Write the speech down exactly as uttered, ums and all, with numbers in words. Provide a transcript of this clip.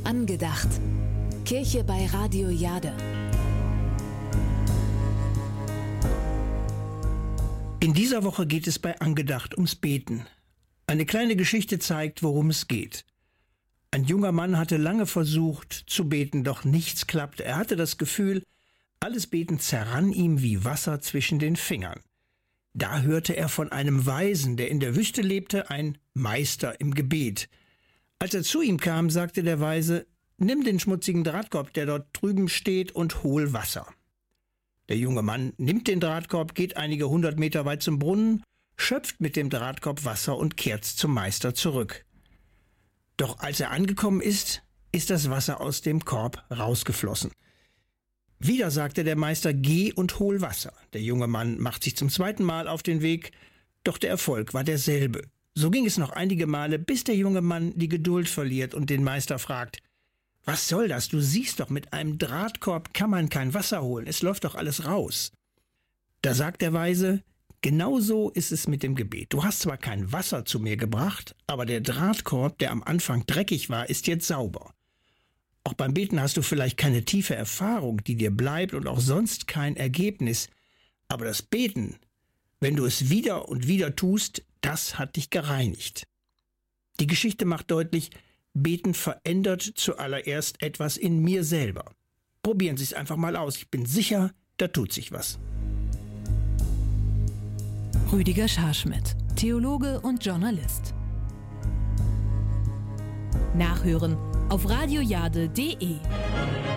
Angedacht. Kirche bei Radio Jade. In dieser Woche geht es bei Angedacht ums Beten. Eine kleine Geschichte zeigt, worum es geht. Ein junger Mann hatte lange versucht zu beten, doch nichts klappte. Er hatte das Gefühl, alles Beten zerrann ihm wie Wasser zwischen den Fingern. Da hörte er von einem Weisen, der in der Wüste lebte, ein Meister im Gebet. Als er zu ihm kam, sagte der Weise: »Nimm den schmutzigen Drahtkorb, der dort drüben steht, und hol Wasser.« Der junge Mann nimmt den Drahtkorb, geht einige hundert Meter weit zum Brunnen, schöpft mit dem Drahtkorb Wasser und kehrt zum Meister zurück. Doch als er angekommen ist, ist das Wasser aus dem Korb rausgeflossen. Wieder sagte der Meister: »Geh und hol Wasser.« Der junge Mann macht sich zum zweiten Mal auf den Weg, doch der Erfolg war derselbe. So ging es noch einige Male, bis der junge Mann die Geduld verliert und den Meister fragt: »Was soll das? Du siehst doch, mit einem Drahtkorb kann man kein Wasser holen. Es läuft doch alles raus.« Da sagt der Weise: »Genau so ist es mit dem Gebet. Du hast zwar kein Wasser zu mir gebracht, aber der Drahtkorb, der am Anfang dreckig war, ist jetzt sauber. Auch beim Beten hast du vielleicht keine tiefe Erfahrung, die dir bleibt, und auch sonst kein Ergebnis. Aber das Beten, wenn du es wieder und wieder tust, das hat dich gereinigt.« Die Geschichte macht deutlich, Beten verändert zuallererst etwas in mir selber. Probieren Sie es einfach mal aus. Ich bin sicher, da tut sich was. Rüdiger Scharschmidt, Theologe und Journalist. Nachhören auf radiojade punkt de.